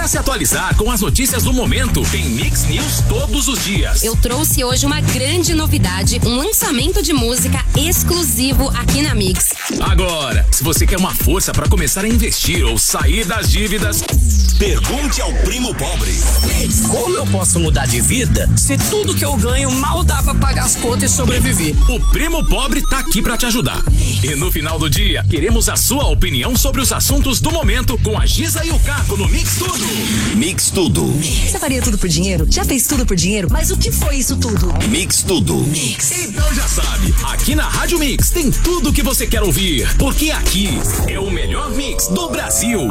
Pra se atualizar com as notícias do momento, tem Mix News todos os dias. Eu trouxe hoje uma grande novidade, um lançamento de música exclusivo aqui na Mix. Agora, se você quer uma força para começar a investir ou sair das dívidas, pergunte ao Primo Pobre. Como eu posso mudar de vida se tudo que eu ganho mal dá pra pagar as contas e sobreviver? O Primo Pobre tá aqui pra te ajudar. E no final do dia, queremos a sua opinião sobre os assuntos do momento com a Giza e o Caco no Mix Tudo. Mix Tudo. Você faria tudo por dinheiro? Já fez tudo por dinheiro? Mas o que foi isso tudo? Mix Tudo. Mix. Então já sabe, aqui na Rádio Mix tem tudo que você quer ouvir, porque aqui é o melhor mix do Brasil.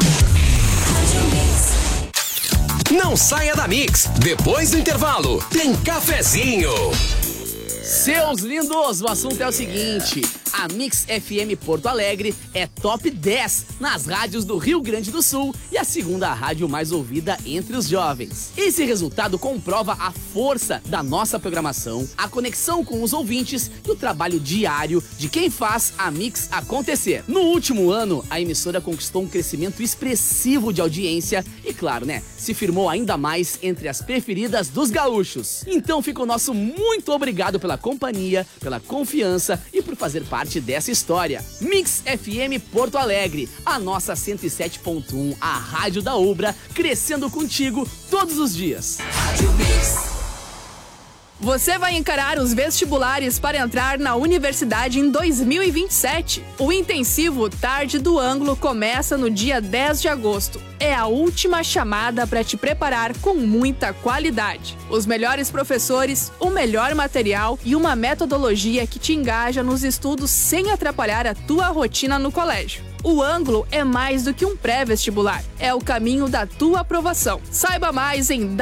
Não saia da Mix. Depois do intervalo, tem cafezinho. Seus lindos, o assunto é o seguinte: a Mix FM Porto Alegre é top 10 nas rádios do Rio Grande do Sul e a segunda rádio mais ouvida entre os jovens. Esse resultado comprova a força da nossa programação, a conexão com os ouvintes e o trabalho diário de quem faz a Mix acontecer. No último ano, a emissora conquistou um crescimento expressivo de audiência e, claro, se firmou ainda mais entre as preferidas dos gaúchos. Então fica o nosso muito obrigado pela companhia, pela confiança e por fazer parte dessa história. Mix FM Porto Alegre, a nossa 107.1, a rádio da Ubra, crescendo contigo todos os dias. Rádio Mix. Você vai encarar os vestibulares para entrar na universidade em 2027. O intensivo Tarde do Ângulo começa no dia 10 de agosto. É a última chamada para te preparar com muita qualidade. Os melhores professores, o melhor material e uma metodologia que te engaja nos estudos sem atrapalhar a tua rotina no colégio. O Ângulo é mais do que um pré-vestibular. É o caminho da tua aprovação. Saiba mais em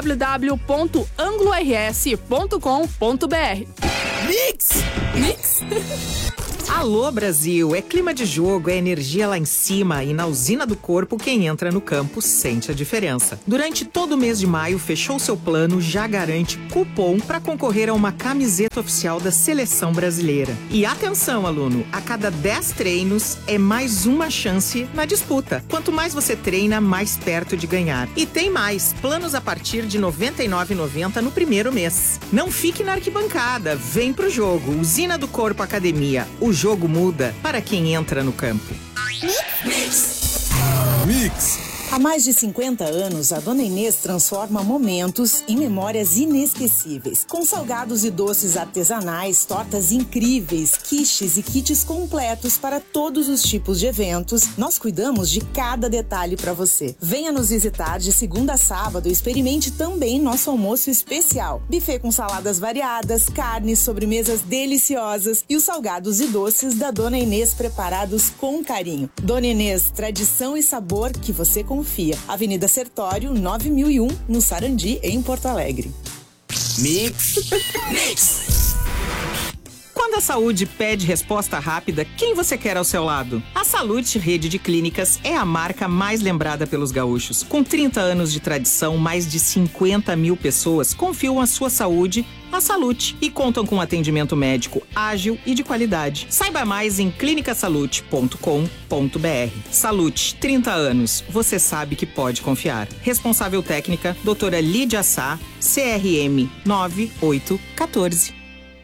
www.anglors.com.br. Mix! Mix! Alô, Brasil! É clima de jogo, é energia lá em cima e na usina do corpo quem entra no campo sente a diferença. Durante todo o mês de maio, fechou seu plano, já garante cupom para concorrer a uma camiseta oficial da Seleção Brasileira. E atenção, aluno! A cada 10 treinos é mais uma chance na disputa. Quanto mais você treina, mais perto de ganhar. E tem mais! Planos a partir de R$ 99,90 no primeiro mês. Não fique na arquibancada, vem pro jogo. Usina do Corpo Academia. O jogo muda para quem entra no campo. Mix. Há mais de 50 anos, a Dona Inês transforma momentos em memórias inesquecíveis. Com salgados e doces artesanais, tortas incríveis, quiches e kits completos para todos os tipos de eventos, nós cuidamos de cada detalhe para você. Venha nos visitar de segunda a sábado e experimente também nosso almoço especial. Buffet com saladas variadas, carnes, sobremesas deliciosas e os salgados e doces da Dona Inês preparados com carinho. Dona Inês, tradição e sabor que você confia. Avenida Sertório, 9001, no Sarandi, em Porto Alegre. Mix. Mix. Quando a saúde pede resposta rápida, quem você quer ao seu lado? A Salute Rede de Clínicas é a marca mais lembrada pelos gaúchos. Com 30 anos de tradição, mais de 50 mil pessoas confiam a sua saúde à Salute e contam com atendimento médico ágil e de qualidade. Saiba mais em clinicasalute.com.br. Salute, 30 anos. Você sabe que pode confiar. Responsável técnica, doutora Lídia Sá, CRM 9814.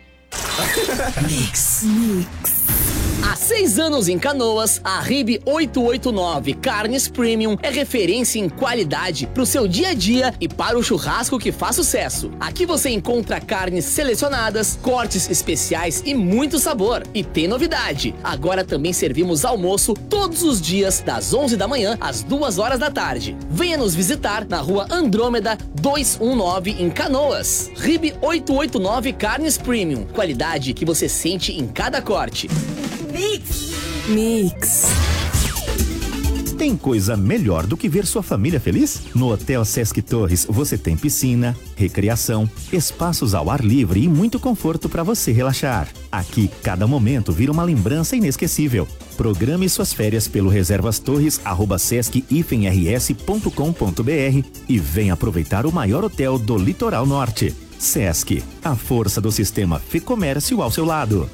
Mix. Há 6 anos em Canoas, a RIB 889 Carnes Premium é referência em qualidade para o seu dia a dia e para o churrasco que faz sucesso. Aqui você encontra carnes selecionadas, cortes especiais e muito sabor. E tem novidade, agora também servimos almoço todos os dias, das 11 da manhã às 2 horas da tarde. Venha nos visitar na rua Andrômeda 219 em Canoas. RIB 889 Carnes Premium, qualidade que você sente em cada corte. Mix. Mix. Tem coisa melhor do que ver sua família feliz? No Hotel Sesc Torres você tem piscina, recreação, espaços ao ar livre e muito conforto para você relaxar. Aqui, cada momento vira uma lembrança inesquecível. Programe suas férias pelo reservastorres@sesc-rs.com.br e venha aproveitar o maior hotel do Litoral Norte. Sesc, a força do sistema Fê-Comércio ao seu lado.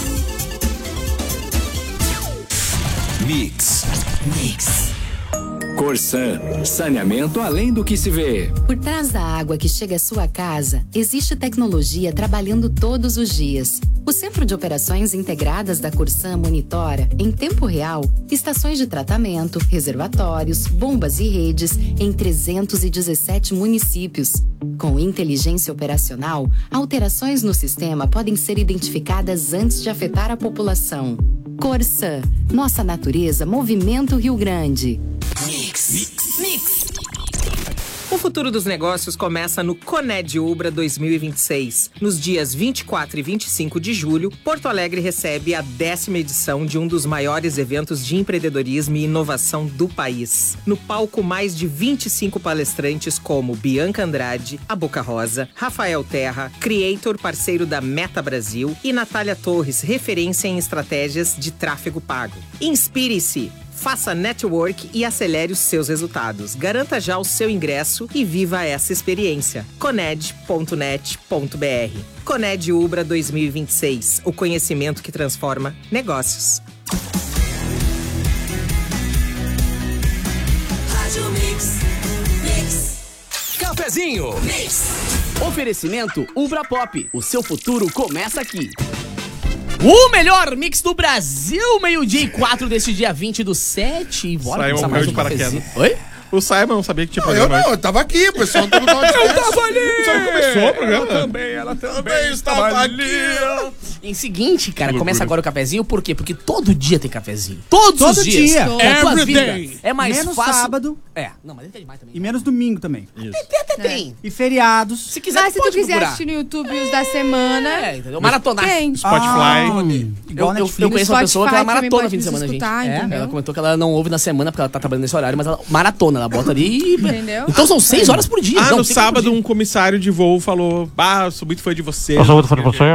Mix. Mix. Corsan, saneamento além do que se vê. Por trás da água que chega à sua casa, existe tecnologia trabalhando todos os dias. O Centro de Operações Integradas da Corsan monitora, em tempo real, estações de tratamento, reservatórios, bombas e redes em 317 municípios. Com inteligência operacional, alterações no sistema podem ser identificadas antes de afetar a população. Corsan, nossa natureza, Movimento Rio Grande. Mix. O futuro dos negócios começa no Coned Ubra 2026. Nos dias 24 e 25 de julho, Porto Alegre recebe a 10ª edição de um dos maiores eventos de empreendedorismo e inovação do país. No palco, mais de 25 palestrantes como Bianca Andrade, a Boca Rosa, Rafael Terra, Creator, parceiro da Meta Brasil, e Natália Torres, referência em estratégias de tráfego pago. Inspire-se! Faça network e acelere os seus resultados. Garanta já o seu ingresso e viva essa experiência. Coned.net.br. Coned Ubra 2026. O conhecimento que transforma negócios. Rádio Mix. Cafezinho. Oferecimento Ubra Pop. O seu futuro começa aqui. O melhor mix do Brasil, 12:04 deste dia 20/7. E bora começar mais um cafezinho. Oi? O Simon não sabia que tinha programa. Eu tava aqui, o pessoal todo mundo. Eu tava ali! O pessoal começou o programa. Ela também estava ali. Em seguinte, cara, começa agora o cafezinho, por quê? Porque todo dia tem cafezinho. Todos os dias. Dia. Every day. É mais menos fácil. Sábado. É. Não, mas tem demais também. E menos domingo também. Até tem. E feriados. Se quiser, Mas se tu pode quiser procurar. assistir no YouTube os da semana. É, entendeu? Maratonar. Tem. Spotify. Igual Eu Netflix. conheço uma pessoa que ela Spotify maratona no também fim de semana, pode gente. escutar, entendeu? Ela comentou que ela não ouve na semana porque ela tá trabalhando nesse horário, mas ela maratona, ela bota ali e... Entendeu? Então são 6 horas por dia. Ah, Não, no 6 horas por sábado dia. um comissário de voo falou: eu sou muito fã de você. Eu sou muito fã de você.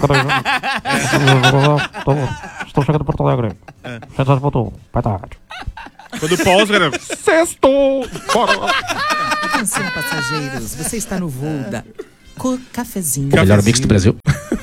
Estou chegando em Porto Alegre. Já voltou. Vai tarde. Quando pousa, cara. Sextou! Atenção, passageiros. Você está no voo da Cafezinho. O melhor mix do Brasil.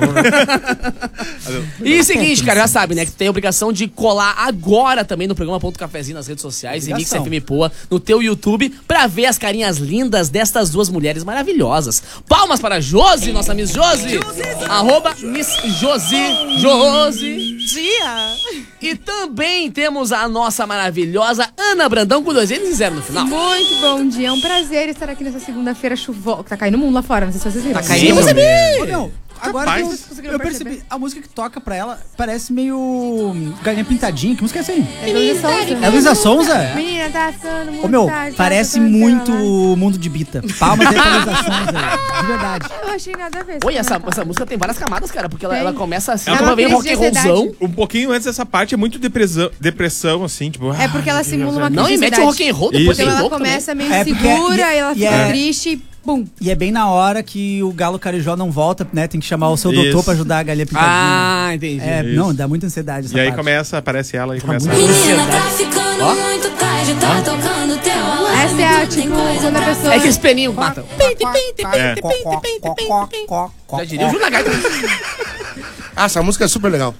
E seguinte, cara, já sabe, né? Que tem a obrigação de colar agora também no programa Ponto Cafezinho nas redes sociais e Mix FM Poa no teu YouTube pra ver as carinhas lindas destas duas mulheres maravilhosas. Palmas para Josi, nossa Miss Josi. Arroba Miss Josi. Dia. E também temos a nossa maravilhosa Ana Brandão com 2 N's e 0 no final. Muito bom dia, é um prazer estar aqui nessa segunda-feira chuvosa. Tá caindo o mundo lá fora, não sei se vocês viram. Tá caindo. Não, agora que eu percebi, a música que toca pra ela parece meio Galinha Pintadinha. Que música é essa aí? É Luísa Sonza. É Luísa Sonza? Menina, tá ficando muito Ô meu, tarde, parece tá ficando muito celular. Mundo de Bita. Palmas aí pra Luísa Sonza aí, de verdade. Eu achei nada a ver. Oi, essa música tem várias camadas, cara, porque ela começa assim, Ela ela vem crise de rock and rollzão. ansiedade. Um pouquinho antes dessa parte é muito depressão assim, tipo... É porque ela simula uma crise Não, de e mete ansiedade. o rock and roll depois Então tem ela louco começa meio É porque- segura, aí ela e fica é- triste e pum. E é bem na hora que o Galo Carijó não volta, né? Tem que chamar o seu Isso. doutor pra ajudar a Galinha Pintadinha. Ah, entendi. É, Isso. não, dá muita ansiedade essa E aí parte. começa, aparece ela e começa... Menina, tá ficando muito tarde, tá tocando teu alarme. Essa é a, tipo, quando a pessoa... É que esse peninho mata. É. Já diria o Júlio Lagarto. Ah, essa música é super legal.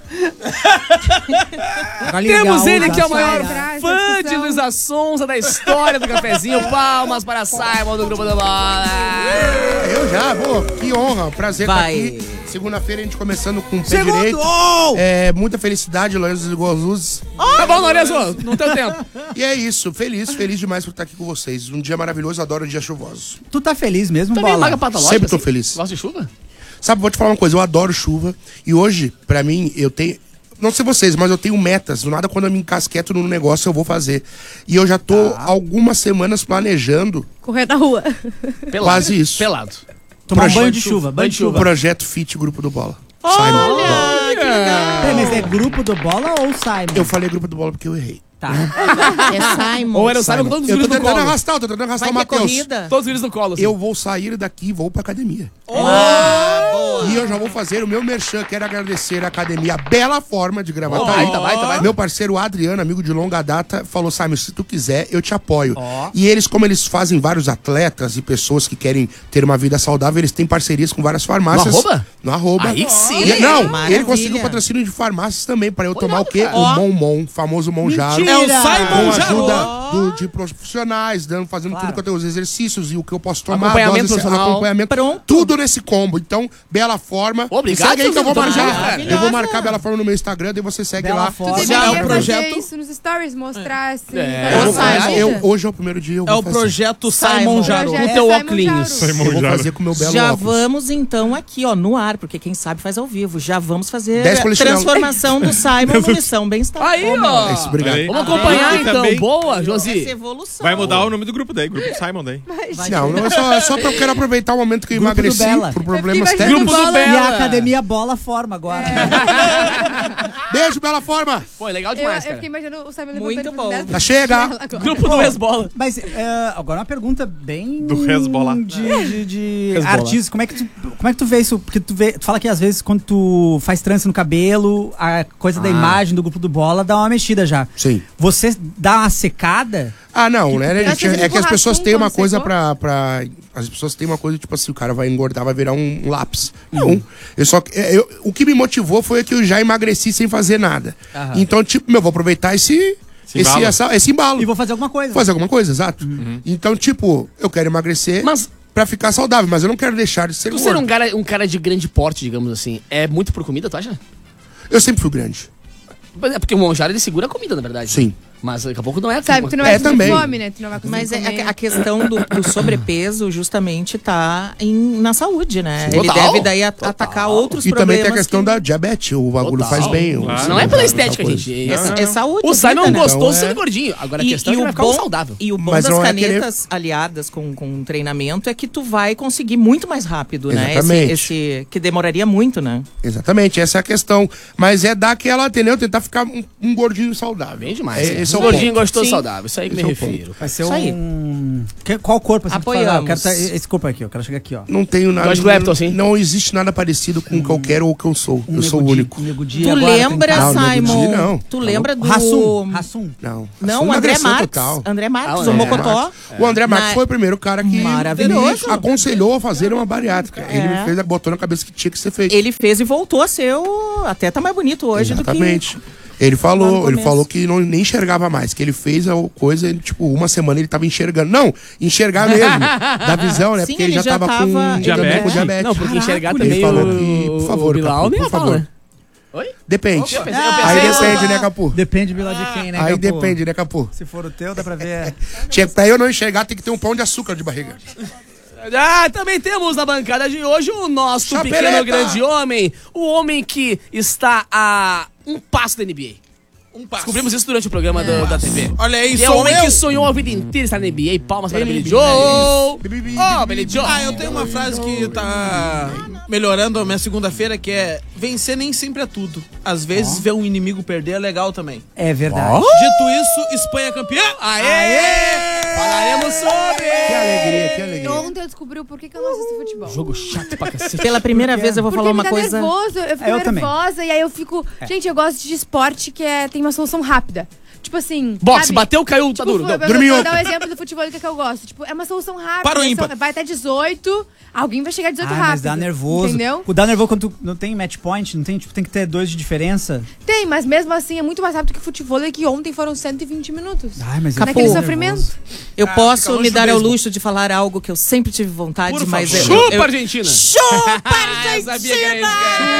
Temos ele que é o maior Atrás, fã de discussão. Luísa Sonza da história do cafezinho. Palmas para Simon do Grupo da Bola. Eu já, pô, que honra, prazer estar Vai. aqui. Segunda-feira a gente começando com o pé direito. É, muita felicidade, Lourenço desligou as luzes. Tá bom, Lourenço, não tem tempo. E é isso, feliz demais por estar aqui com vocês. Um dia maravilhoso, adoro dias chuvosos. Tu tá feliz mesmo, Também Bola? maga patológica. Sempre tô assim? feliz. Gosta de chuva? Sabe, vou te falar uma coisa, eu adoro chuva. E hoje, pra mim, eu tenho... Não sei vocês, mas eu tenho metas. Do nada, quando eu me encasqueto num negócio, eu vou fazer. E eu já tô algumas semanas planejando Correr na rua. Pelado. quase isso. Pelado. Tomar um banho de chuva, banho de chuva. Projeto Fit Grupo do Bola. Peraí, mas é grupo do Bola ou Simon? Eu falei Grupo do Bola porque eu errei. Tá. É Simon. Ou era o Simon com todos os Eu tô vídeos do tentando colo. arrastar, o Vai ter Matheus. corrida? Todos os vídeos do colo. assim. Eu vou sair daqui e vou pra academia. E eu já vou fazer o meu merchan. Quero agradecer a academia Bela Forma de Gravataí. Vai. Meu parceiro Adriano, amigo de longa data, falou: Simon, se tu quiser, eu te apoio. E eles, como eles fazem vários atletas e pessoas que querem ter uma vida saudável, eles têm parcerias com várias farmácias. No arroba? No arroba. Aí sim. Não, Maravilha. ele conseguiu patrocínio de farmácias também, pra eu tomar o quê? cara. O Monmon, famoso Monjaro. Mentira! É o Simon Com Jarô. ajuda de profissionais, fazendo tudo que eu tenho, os exercícios e o que eu posso tomar. Acompanhamento profissional. Acompanhamento. Pronto. Tudo nesse combo. Então, Bela Forma. Obrigado, segue aí que eu vou marcar. maravilhosa. Eu vou marcar Bela Forma no meu Instagram, daí você segue Bela lá. Forma. Tu deveria projeto- fazer isso nos stories, mostrar assim. Hoje é o primeiro dia. Eu É vou o fazer. projeto Simon Jaru. Projeto Com teu Simon óculos. Jaru. Eu vou fazer com o meu belo Já óculos. vamos então aqui, ó, no ar, porque quem sabe faz ao vivo. Já vamos fazer 10 a polichinelos. transformação do Simon no Missão Bem-Estar. Aí, ó. É isso, obrigado. Aí. Vamos acompanhar E então. também- Boa, Essa Josi. evolução. Vai mudar o nome do grupo daí, grupo Simon daí. Não é só porque eu quero aproveitar o momento que eu Grupo do emagreci Bela. por problemas Eu fiquei técnicos. Grupo do Bola- E a Bela. academia Bola Forma agora. Beijo, Bela Forma. Pô, é legal Eu demais, fiquei cara. imaginando o Simon Muito levantando bom. por 10 Já chega. agora. Grupo do Resbola. Mas agora uma pergunta bem Do Hezbollah. de Hezbollah. artistas. Como é que tu vê isso? Porque tu fala que às vezes quando tu faz trança no cabelo, a coisa da imagem do grupo do Bola dá uma mexida já. Sim. Você dá uma secada? Ah, não, né? Às vezes É que as borracha pessoas com têm uma quando coisa secou. pra. As pessoas têm uma coisa, tipo assim, o cara vai engordar, vai virar um lápis. Não. O que me motivou foi que eu já emagreci sem fazer nada. Então, tipo, vou aproveitar esse embalo. E vou fazer alguma coisa. Fazer alguma coisa, exato. Então, tipo, eu quero emagrecer pra ficar saudável, mas eu não quero deixar de ser Tu gordo. ser um cara de grande porte, digamos assim, é muito por comida, tu acha? Eu sempre fui grande. É porque o Monjaro, ele segura a comida, na verdade. Sim. Mas daqui a pouco não é. Sabe, tu não vai também. ter fome, né? Tu não vai conseguir Mas comer. a questão do sobrepeso justamente tá na saúde, né? Sim. Ele Total, deve daí atacar outros E problemas. também tem a questão da diabetes, o bagulho faz bem. Não é pela estética, gente. É saúde. O Simon vida, né? gostoso Então, sendo gordinho. Agora a questão é que ele vai ficar saudável. E o bom Mas das não é canetas aliadas com treinamento é que tu vai conseguir muito mais rápido, né? Exatamente. Esse que demoraria muito, né? Exatamente, essa é a questão. Mas é dar aquela, entendeu? Tentar ficar um gordinho saudável. Bem demais. Esse é o Gordinho ponto. gostoso Sim. saudável. Isso aí que me Esse é o refiro. Vai ser Isso aí. Qual corpo assim? que tu fala, Apoiamos. eu quero esse corpo aqui, eu quero chegar aqui, ó. Não tenho nada. George Clapton, sim. Não existe nada parecido com qualquer ou que eu sou. Eu sou o Nego único. Di, Nego Di Tu agora lembra, tem- Não, Nego Di Simon? não. Tu lembra do... Rassum. Não. Não, Assume o André agressão Marques. total. André Marques, Ah, o André Mocotó. Marques. O André Marques Na- foi o primeiro cara que Maravilhoso. me aconselhou a fazer uma bariátrica. Ele me fez, botou na cabeça que tinha que ser feito. Ele fez e voltou a ser até tá mais bonito hoje Exatamente. do que... Ele Lá no falou começo. que nem enxergava mais, que ele fez a coisa, tipo, uma semana ele tava enxergando. Não, enxergar mesmo, da visão, né? Sim, porque ele ele já já tava tava- com Diabetes. com diabetes. Não, porque enxergar Ele também falou o... que, por favor, o Bilal Capu, nem ia por falar, favor. né? Oi? Depende. Eu pensei Aí isso. depende, né, Capu? Depende do de quem, né, Aí Capu? depende, né, Capu? Se for o teu, dá pra ver. Pra eu não enxergar, tem que ter um pão de açúcar de barriga. Ah, também temos na bancada de hoje o nosso Chapeleta! pequeno grande homem. O homem que está a um passo da NBA. Descobrimos isso durante o programa da TV. Olha aí, E é o homem que sonhou a vida inteira estar na NBA. Palmas para Billy Joe. Oh, Billy Joe. Ah, eu tenho uma frase que tá melhorando a minha segunda-feira, que é: vencer nem sempre é tudo. Às vezes ver um inimigo perder é legal também. É verdade. Dito isso, Espanha campeã. Aê! Falaremos sobre! Que alegria, que alegria. Ontem eu descobri o porquê que eu não assisto futebol. Jogo chato pra cacete. Pela primeira vez eu vou Porque falar me uma dá coisa... nervoso, eu fico Eu também. nervosa e aí eu fico... Gente, eu gosto de esporte que tem uma solução rápida. Tipo assim... Boxe, sabe? bateu, caiu, tá duro. Eu Dormiu. vou dar um exemplo do futebol que eu gosto. Tipo, é uma solução rápida. Para o ímpar. Vai até 18, alguém vai chegar a 18 Ah, rápido. mas dá nervoso. Entendeu? O dá nervoso quando tu não tem match point, não tem, tipo, tem que ter 2 de diferença. Tem, mas mesmo assim é muito mais rápido que o futebol, que ontem foram 120 minutos. Ai, mas Naquele Capu. sofrimento. Eu posso fica longe me do dar ao beisebol. luxo de falar algo que eu sempre tive vontade, Por mas... favor. Chupa, Argentina! Chupa, Eu sabia que era isso,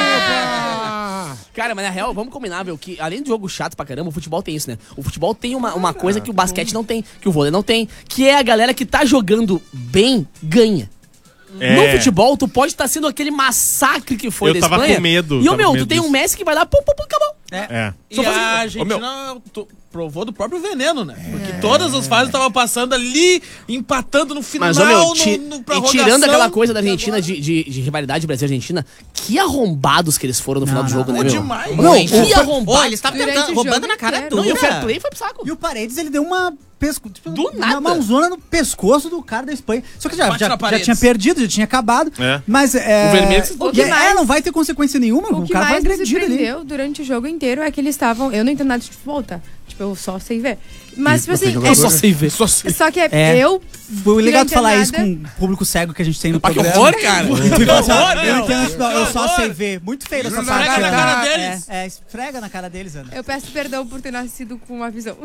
Ah, Cara, mas na real, vamos combinar, viu, que além de jogo chato pra caramba, o futebol tem isso, né? O futebol tem uma coisa que o basquete não tem, que o vôlei não tem, que é a galera que tá jogando bem, ganha. No futebol, tu pode estar sendo aquele massacre que foi Eu da tava Espanha. com medo, E, tava meu, com tu medo tem um disso. Messi que vai lá, pum, pum, pum, acabou. É. E a Argentina provou do próprio veneno, né? Porque todas as fases estavam passando ali, empatando no final, Mas, ô, meu, no e prorrogação. tirando aquela coisa da Argentina, de rivalidade Brasil-Argentina, que arrombados que eles foram no final do jogo, né, meu? demais. Não, Muito. que arrombado. Ó, eles estavam Durante tentando, o roubando jogo na cara inteiro. Não, e o dura. fair play foi pro saco. E o Paredes, ele deu uma... Do nada. Uma mãozona no pescoço do cara da Espanha. Só que Bate na já Paredes. tinha perdido, já tinha acabado. É. Mas O vermelho que se O que mais- não vai ter consequência nenhuma. O O que cara vai mais me agredir ali. surpreendeu durante o jogo inteiro é que eles estavam... Eu não entendo nada de futebol, tá? Tipo tipo, eu só sei ver. Mas, tipo assim... Eu só sei ver. Só que eu... Foi legal tu falar nada. isso com o público cego que a gente tem no Que programa. horror, cara. Eu entendo isso, eu só sei ver. Muito feio essa parte. Esfrega na cara deles. Esfrega na cara deles, Ana. Eu peço perdão por ter nascido com uma visão.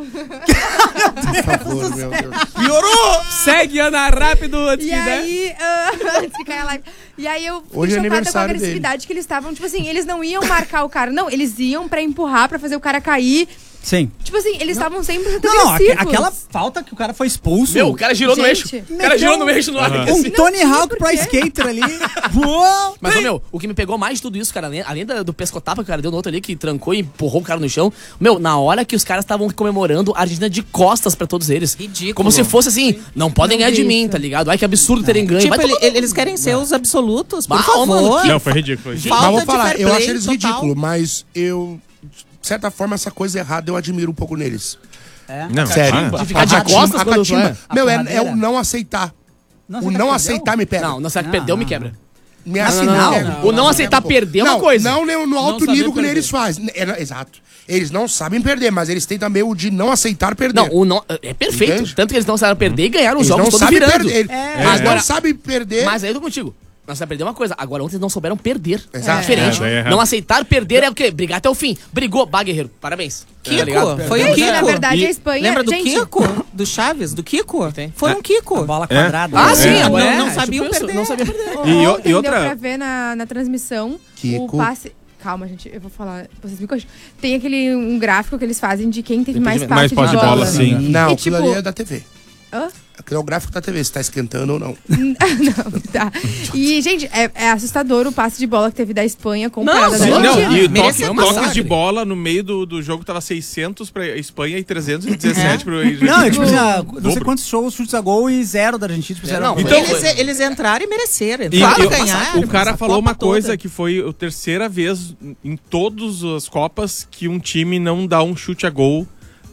Por favor, meu Deus. Piorou! Segue, Ana, rápido antes E que der. aí, antes de cair a live. E aí eu fiquei Hoje é chocada com a aniversário agressividade que eles estavam. Tipo assim, eles não iam marcar o cara. Não, eles iam pra empurrar, pra fazer o cara cair. Sim. Tipo assim, eles estavam sempre Não, agressivos. aquela falta que o cara foi expulso. Meu, o cara girou no eixo. Gente, O cara girou no eixo no ar. Um Tony Hawk pro skater ali. Uou! Mas, ô, meu, o que me pegou mais de tudo isso, cara, além do pescotapa que o cara deu no outro ali, que trancou e empurrou o cara no chão, meu, na hora que os caras estavam comemorando, a Argentina de costas pra todos eles. Ridículo. Como se fosse assim, não podem ganhar de mim, tá ligado? Ai, que absurdo terem ganho. Tipo, Vai tomar- eles querem ser os absolutos, por Bah, favor. mano, Não, foi ridículo. Falta Mas vou de falar, fair eu play acho eles total. ridículos, mas eu, de certa forma, essa coisa errada eu admiro um pouco neles. Não, Sério. para. De ficar de costas a quando catimba. vai. Meu, A é porradeira. o não aceitar. O não aceitar me pega. Não aceitar perdeu me quebra. Me Não, assim, não, não. me pega. O não aceitar perder é uma coisa. Não no alto saber nível que nem perder. eles fazem. Exato. Eles não sabem perder, mas eles têm também o de não aceitar perder. Não, o não é perfeito. Entende? Tanto que eles não sabem perder e ganharam os Eles jogos não todos sabem virando. perder. Eles não sabem perder. Mas aí eu tô contigo. Não sabe perder uma coisa. Agora ontem eles não souberam perder. Exato. É diferente. É, daí é errado. Não aceitar perder é o quê? Brigar até o fim. Brigou, bah, guerreiro. Parabéns. Kiko, Tá ligado? foi o Gente, Kiko. na verdade, E- a Espanha... Lembra do gente, Kiko? Do Chaves? Do Kiko? Foi um Kiko. Bola quadrada. Ah, sim. Não, agora não é, sabiam tipo isso, perder. Não sabia perder. Ontem E outra- deu pra ver na transmissão Kiko. o passe... Calma, gente, eu vou falar, vocês me corrigem. Tem um gráfico que eles fazem de quem teve mais Mais passe posse de de bola. bola, sim. Não, E, aquilo tipo- ali é da TV. Hã? Aquilo é o gráfico da TV, se tá esquentando ou não. Não, tá. E, gente, é assustador o passe de bola que teve da Espanha comparado sim, da Não, Argentina. e Mereceu um toques massacre. de bola no meio do jogo tava 600 pra Espanha e 317 pra Argentina. Não, é tipo assim, não sei Dobro. quantos shows, chutes a gol e zero da Argentina. Tipo, zero. não, Então, Eles entraram e mereceram. E Entraram, eu- ganharam. o cara essa falou Copa uma coisa toda. que foi a terceira vez em todas as Copas que um time não dá um chute a gol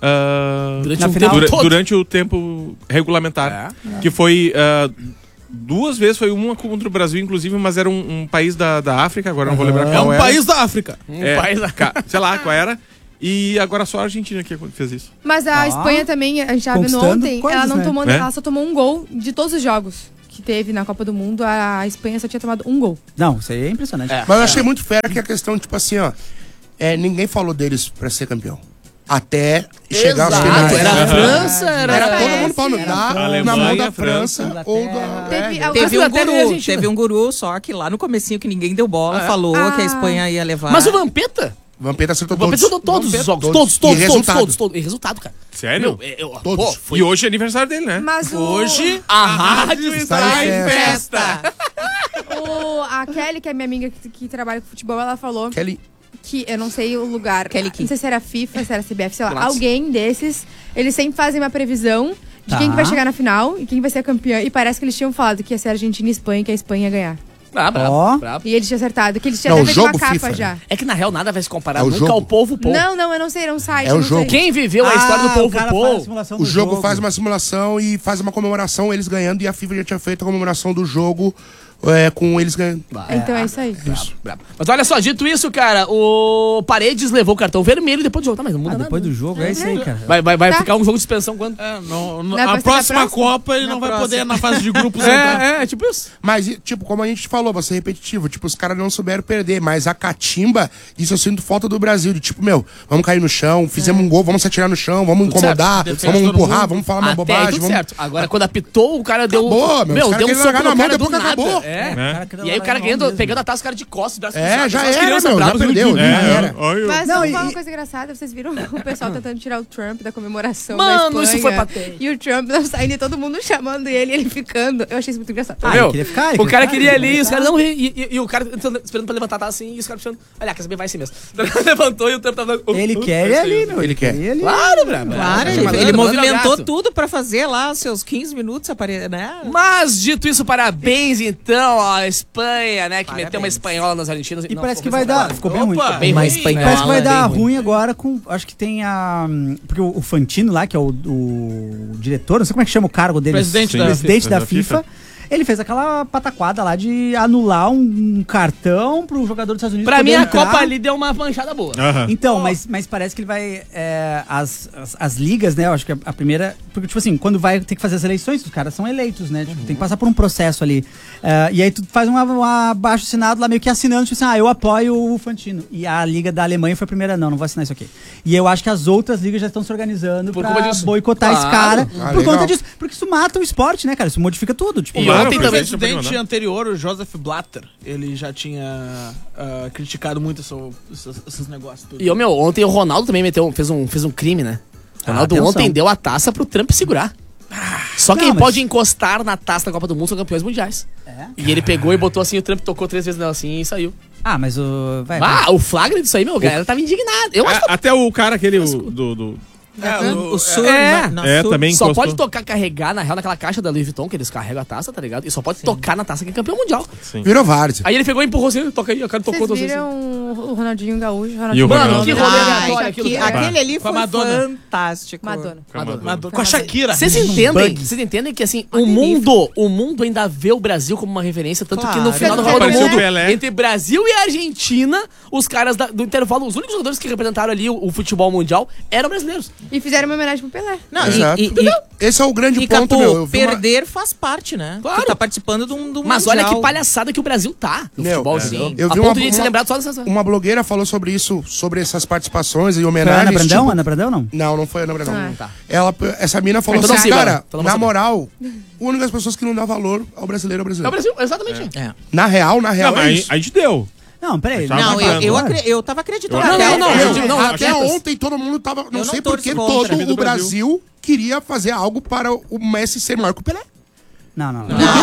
Durante Na um final. tempo todo. durante o tempo regulamentar. Que foi duas vezes, foi uma contra o Brasil, inclusive, mas era um país da África, agora não vou lembrar É qual um era. país da África. país da- Sei lá qual era. E agora só a Argentina que fez isso. Mas a Espanha também, a gente tava vendo Conquistando ontem, coisas, ela não né? tomou, É. ela só tomou um gol de todos os jogos que teve na Copa do Mundo. A Espanha só tinha tomado um gol. Não, isso aí é impressionante. Mas eu achei muito fera que a questão, tipo assim, ó. Ninguém falou deles pra ser campeão. Até chegar aos Exato, finais. era a França, Era todo mundo falando, Era tá na Alemanha, mão da França, França ou da. Teve um Inglaterra e guru, Argentina. teve um guru, só que lá no comecinho que ninguém deu bola, falou que a Espanha ia levar. Mas o Vampeta? Vampeta acertou O Vampeta todos. acertou todos os jogos. Todos. Todos, E resultado. todos. E resultado, cara. Sério? Meu, Todos. pô, E hoje é aniversário dele, né? Mas Hoje, a rádio está em festa. a Kelly, que é minha amiga que trabalha com futebol, ela falou Kelly. que eu não sei o lugar. Kelly Key. Não sei se era FIFA, se era CBF, sei lá. Nossa. Alguém desses, eles sempre fazem uma previsão de quem que vai chegar na final e quem vai ser campeão. E parece que eles tinham falado que ia ser Argentina e Espanha, que a Espanha ia ganhar. Ah, brabo, Ó. brabo. E eles tinham acertado, que eles tinham Não, até o feito uma jogo capa FIFA, já. É que na real nada vai se comparar É o nunca jogo. ao Povo Pou. Não, eu não sei, era um site. É o não jogo. sei. Quem viveu a história do o Povo cara faz a Pou? simulação O do jogo faz uma simulação e faz uma comemoração, eles ganhando, e a FIFA já tinha feito a comemoração do jogo com eles ganhando. Então é isso aí. Brabo. Mas olha só, dito isso, cara, o Paredes levou o cartão vermelho depois do jogo. Tá, mas não muda Depois nada. do jogo, é isso aí, cara. Vai Tá. ficar um jogo de suspensão quando? Não, a vai ser próxima na próxima. Copa ele Na não vai próxima. poder na fase de grupos entrar. Tipo isso. Mas, tipo, como a gente falou, vai ser repetitivo. Tipo, os caras não souberam perder. Mas a catimba, isso eu sinto falta do Brasil. De tipo, vamos cair no chão, fizemos um gol, vamos se atirar no chão, vamos incomodar, certo. vamos Defende todo empurrar, mundo. vamos falar uma Até aí bobagem. tudo Vamos... certo. Agora, quando apitou, o cara deu... Acabou, meu. Os caras deu um queriam soco largar no na mão, cara do depois que nada. acabou. E aí o cara pegando a taça, o cara de costas, braço cruzado, Já as era, crianças meu. Já bravas, perdeu. Já era. Mas Não, não, e- uma coisa engraçada, vocês viram o pessoal tentando tirar o Trump da comemoração Mano, da Espanha. isso foi patético. E o Trump não saindo e todo mundo chamando ele e ele ficando. Eu achei isso muito engraçado. Ah, Meu, ele queria ficar, ele o cara queria ficar, ali, ele os queria caras não... E o cara esperando pra levantar, tá assim, e os caras puxando. Olha, quer saber, vai assim mesmo. Levantou e o Trump tava... Ele quer ir ali, meu. Ele quer. Ele... Claro, brabo. Claro, ele movimentou tudo pra fazer lá seus 15 minutos, né? Mas, dito isso, parabéns, então, à Espanha, né? Que meteu uma espanhola nas Argentinas. E parece que vai dar. Ficou bem ruim. Opa, ficou bem mais ruim. espanhola. Parece que vai dar bem ruim agora com. Acho que tem a. Porque o Fantino lá, que é o diretor, não sei como é que chama o cargo dele. Presidente da Presidente da FIFA. FIFA. Ele fez aquela pataquada lá de anular um cartão pro jogador dos Estados Unidos. Pra mim, a entrar. Copa ali deu uma manchada boa. Então, mas parece que ele vai... as ligas, né? Eu acho que a primeira... Porque, tipo assim, quando vai ter que fazer as eleições, os caras são eleitos, né? Tipo, tem que passar por um processo ali. E aí tu faz um abaixo-assinado lá, meio que assinando, tipo assim, eu apoio o Fantino. E a Liga da Alemanha foi a primeira, não vou assinar isso aqui. E eu acho que as outras ligas já estão se organizando pra boicotar esse cara. Por conta disso. Porque isso mata o esporte, né, cara? Isso modifica tudo. Tipo, E ontem também o presidente anterior, o Joseph Blatter, ele já tinha criticado muito esses negócios. Tudo. E, ontem o Ronaldo também fez um crime, né? O Ronaldo ontem deu a taça pro Trump segurar. Só quem pode encostar na taça da Copa do Mundo são campeões mundiais. E ele pegou e botou assim, o Trump tocou 3 vezes nela assim e saiu. Mas o... o flagra disso aí, meu, galera tava indignado. Eu acho que... Até o cara aquele o Sur, também só encostou. pode carregar, na real, naquela caixa da Louis Vuitton, que eles carregam a taça, tá ligado? E só pode tocar na taça que é campeão mundial. Virou várzea. Aí ele pegou e empurrou assim, toca aí, a cara tocou. Vocês viram o Ronaldinho Gaúcho? Mano, que rolê aleatório aquilo. Aquele ali foi fantástico. Madonna. Com a Shakira. Vocês entendem que assim, o mundo ainda vê o Brasil como uma referência, tanto que no final do Copa do Mundo, entre Brasil e Argentina, os caras do intervalo, os únicos jogadores que representaram ali o futebol mundial eram brasileiros. E fizeram uma homenagem pro Pelé. Não, esse é o grande ponto, meu. Perder faz parte, né? Claro. Tu tá participando de um Mas mundial. olha que palhaçada que o Brasil tá no futebol. Eu vi a ponto de ser lembrado só dessa... Uma blogueira falou sobre isso, sobre essas participações e Foi homenagens. Ana Brandão? Ana Brandão, não? Não foi Ana Brandão. Tá. Essa mina falou Então assim, não, cara, então na moral, uma das pessoas que não dá valor ao brasileiro é o É o brasileiro. Brasil, exatamente. Na real, Não, é mas isso. a gente deu. Não, peraí. Não, eu tava acreditando. Até ontem todo mundo tava... Não sei porque todo o Brasil queria fazer algo para o Messi ser maior que o Pelé. Não.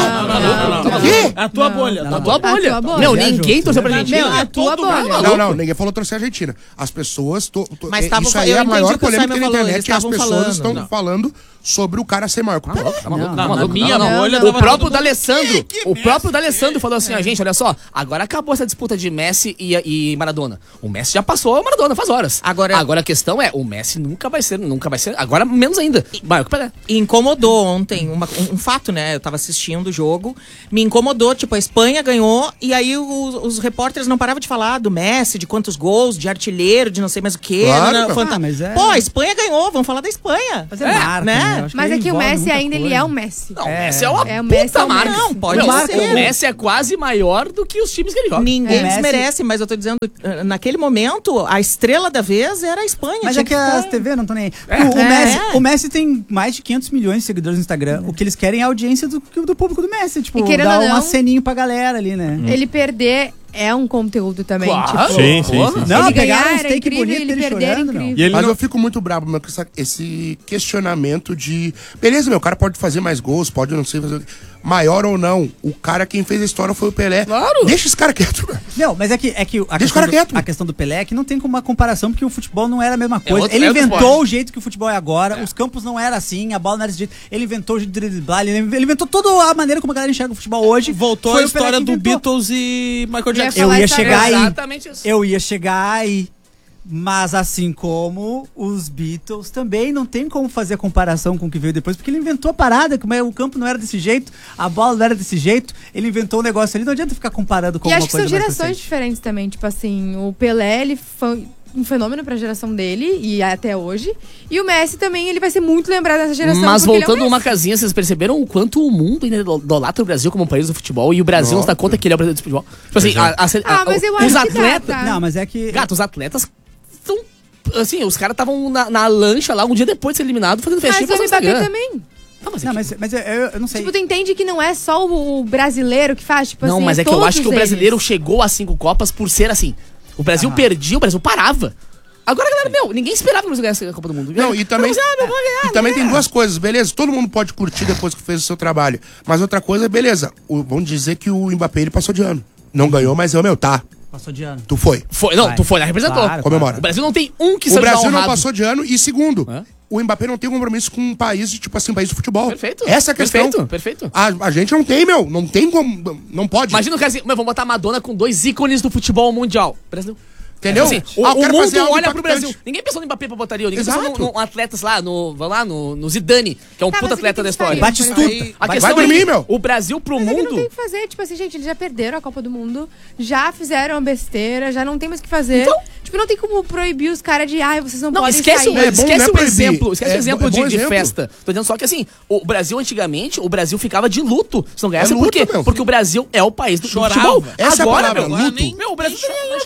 quê? A tua bolha. A tua bolha. Não, ninguém torceu pra Argentina. Meu, a tua bolha. Não, ninguém falou torcer a Argentina. As pessoas... Mas isso aí é a maior polêmica na falou, internet, que as pessoas estão falando sobre o cara ser maior que o Pelé. Minha bolha. O próprio D'Alessandro falou assim, gente, olha só, agora acabou essa disputa de Messi e Maradona. O Messi já passou a Maradona faz horas. Agora a questão é, o Messi nunca vai ser, agora menos ainda, maior que o Pelé. E incomodou ontem, um fato, né? Eu tava assistindo o jogo, me incomodou, tipo, a Espanha ganhou e aí os repórteres não paravam de falar do Messi, de quantos gols, de artilheiro, de não sei mais o quê. Claro, Pô, a Espanha ganhou, vamos falar da Espanha. Mas marca, né? Mas é que o Messi ainda, ele é o Messi. Não, o Messi é uma Messi puta marca. Não, pode ser. O Messi é quase maior do que os times que ele joga. Ninguém desmerece, mas eu tô dizendo, naquele momento, a estrela da vez era a Espanha. Mas é que as TV não estão nem aí. O Messi tem mais de 500 milhões de seguidores no Instagram. O que eles querem é a audiência do público do Messi. Tipo, dar um aceninho pra galera ali, né? Ele perder é um conteúdo também. Claro. Tipo, Sim. Não, ele pegaram ganhar uns era take incrível, bonito ele dele perder era chorando, incrível. Mas eu fico muito bravo, meu, com esse questionamento de... Beleza, meu, o cara pode fazer mais gols, pode não sei fazer... Maior ou não, o cara quem fez a história foi o Pelé. Claro. Deixa esse cara quieto, velho. Não, mas é que a questão do Pelé é que não tem como uma comparação, porque o futebol não era a mesma coisa. Ele inventou o jeito que o futebol é agora, os campos não eram assim, a bola não era desse jeito. Ele inventou o jeito de driblar, ele inventou toda a maneira como a galera enxerga o futebol hoje. Voltou Foi a história do Beatles e Michael Jackson. Eu ia chegar aí. Exatamente isso. Eu ia chegar aí. Mas assim como os Beatles, também não tem como fazer a comparação com o que veio depois, porque ele inventou a parada, como o campo não era desse jeito, a bola não era desse jeito, ele inventou o negócio ali, não adianta ficar comparando com alguma coisa. E acho que são gerações diferentes também, tipo assim, o Pelé, ele foi um fenômeno pra geração dele, e até hoje, e o Messi também, ele vai ser muito lembrado nessa geração. Mas voltando uma casinha, vocês perceberam o quanto o mundo ainda idolatra o Brasil como um país do futebol, e o Brasil não se dá conta que ele é o Brasil do futebol? Tipo assim, mas eu os acho atletas... que Não, mas é que... Gato, os atletas são... Assim, os caras estavam na lancha lá, um dia depois de ser eliminado, fazendo festinha Mas no o Mbappé Instagram. também. Mas eu não sei. Tipo, tu entende que não é só o brasileiro que faz, tipo não, assim, mas é que eu todos acho que o eles. brasileiro chegou a 5 Copas por ser assim. O Brasil perdia, o Brasil parava. Agora, galera, ninguém esperava que o Brasil ganhasse a Copa do Mundo. Não, e também, tem duas coisas, beleza? Todo mundo pode curtir depois que fez o seu trabalho. Mas outra coisa, beleza. Vamos dizer que o Mbappé, ele passou de ano. Não ganhou, mas tá. Passou de ano. Tu foi. Tu foi lá, representou. Claro, comemora. O Brasil não tem que O Brasil não passou de ano. E segundo, o Mbappé não tem compromisso com um país, tipo assim, um país do futebol. Perfeito. Essa é a questão. Perfeito. A gente não tem, meu. Não tem como. Não pode. Imagina o cara assim, vamos botar Madonna com 2 ícones do futebol mundial. Brasil. Entendeu? Assim, eu o quero mundo fazer algo olha pro impactante. Brasil. Ninguém pensou no Mbappé pra botar ninguém Exato. pensou no atletas lá, no Zidane, que é um Tá, puta mas o que atleta que da eles história. fariam? Batistuta. A questão Vai dormir, é, meu. o Brasil pro Mas é que não mundo... tem o que fazer. Tipo assim, gente, eles já perderam a Copa do Mundo, já fizeram uma besteira, já não tem mais o que fazer. Então- Tipo, não tem como proibir os caras de, vocês não, Não, podem esquece, sair. esquece o exemplo. Esquece o É exemplo bom de exemplo. festa. Tô dizendo só que assim, o Brasil antigamente, o Brasil ficava de luto se não ganhasse. É luto, Por quê? meu. Porque o Brasil é o país do Chorava. futebol. Essa é a Agora, palavra, meu, luto. meu, o Brasil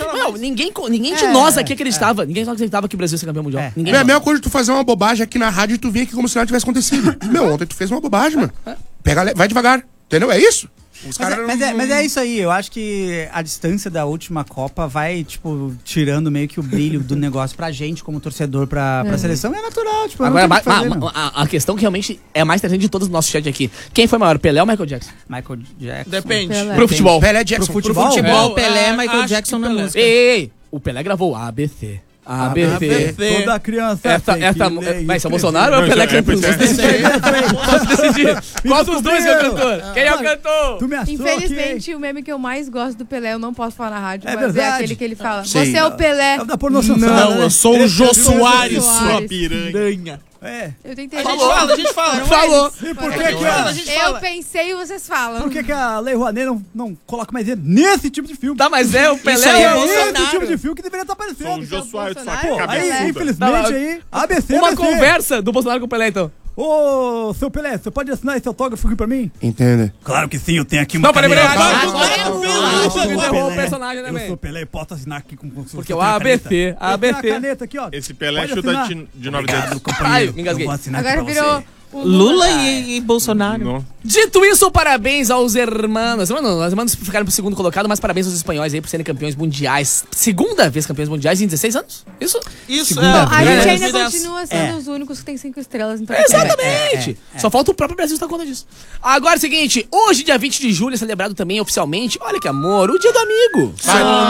ninguém de nós aqui acreditava. Ninguém só acreditava que o Brasil ia ser campeão mundial. Ninguém. É a mesma coisa de tu fazer uma bobagem aqui na rádio e tu vir aqui como se nada tivesse acontecido. Meu, ontem tu fez uma bobagem, mano. Vai devagar. Entendeu? É isso. Os caras Mas é isso aí, eu acho que a distância da última Copa vai, tipo, tirando meio que o brilho do negócio pra gente, como torcedor, pra seleção, é natural, tipo, Agora, não tem o que fazer, meu. a questão que realmente é mais interessante de todos os nossos chat aqui. Quem foi maior, Pelé ou Michael Jackson? Michael Jackson. Depende. Pelé. Pro futebol. Pelé Jackson. Pro futebol? Pro futebol, É, Pelé, Michael acho Jackson que na Pelé. música. Ei, o Pelé gravou ABC. ABC. Toda criança Vai ser o Bolsonaro ou é o Pelé cantando? Vamos decidir. Qual dos dois é o cantor? Quem é o cantor? Tu me achou Infelizmente, o meme que eu mais gosto do Pelé, eu não posso falar na rádio, É mas é verdade. aquele que ele fala. Sim. Você é o Pelé. É o da pornô chanchada, Não, né? eu sou o Jô Soares, Soares. sua piranha. É. Eu tentei. A gente fala. Falou. E por que que a... Eu pensei e vocês falam. Por que a Lei Rouanet não coloca mais dinheiro nesse tipo de filme? Tá, mas é o Pelé. Isso aí é ou- Bolsonaro. Esse tipo de filme que deveria estar aparecendo. Sou o Jô Soares de sua Bolsonaro, Pô, aí, cabeçuda. infelizmente, aí, ABC, Uma ABC. conversa do Bolsonaro com o Pelé, então. Ô, seu Pelé, você pode assinar esse autógrafo aqui pra mim? Entende? Claro que sim, eu tenho aqui uma Não, peraí. Agora é o Você sou derrubou o Pelé. personagem, né, Eu velho? sou Pelé e posso assinar aqui com Porque o ABC. A ABC. caneta aqui, ó. Esse Pelé Pode chuta assinar. de 9 dedos. Ai, me engasguei. Eu vou assinar Agora aqui pra virou você. o Lula e Bolsonaro. Não. Dito isso, parabéns aos hermanos. Os hermanos ficaram pro segundo colocado, mas parabéns aos espanhóis aí por serem campeões mundiais. Segunda vez campeões mundiais em 16 anos? Isso? Isso, Segunda A vez. gente ainda 2010. continua sendo os únicos que tem 5 estrelas. Então Exatamente. Só falta o próprio Brasil estar conta disso. Agora é o seguinte, hoje, dia 20 de julho, é celebrado também oficialmente, olha que amor, o Dia do Amigo.